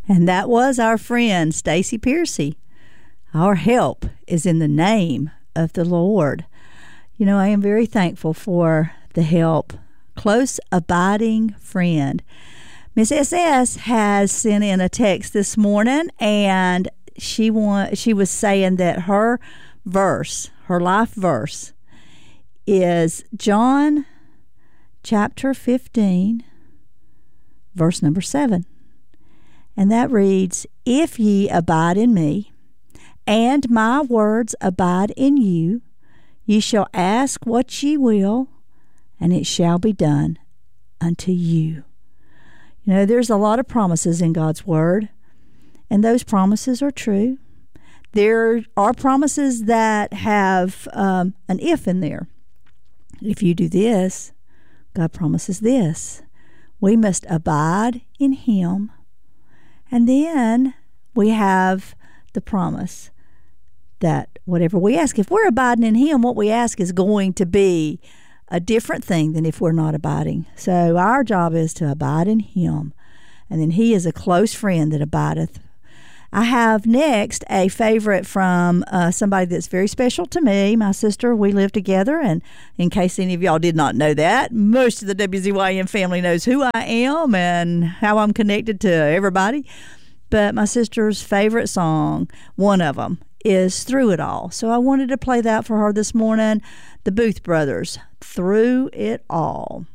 And that was our friend Stacy Piercy. Our help is in the name of the Lord. You know, I am very thankful for the help. Close, abiding friend. Miss SS has sent in a text this morning, and she was saying that her life verse, is John chapter 15, verse number 7. And that reads, "If ye abide in me, and my words abide in you, ye shall ask what ye will, and it shall be done unto you." You know, there's a lot of promises in God's Word, and those promises are true. There are promises that have an if in there. If you do this, God promises this. We must abide in Him. And then we have the promise that whatever we ask, if we're abiding in Him, what we ask is going to be a different thing than if we're not abiding. So our job is to abide in Him. And then He is a close friend that abideth. I have next a favorite from somebody that's very special to me, my sister. We live together, and in case any of y'all did not know that, most of the WZYM family knows who I am and how I'm connected to everybody. But my sister's favorite song, one of them, is Through It All. So I wanted to play that for her this morning. The Booth Brothers, Through It All.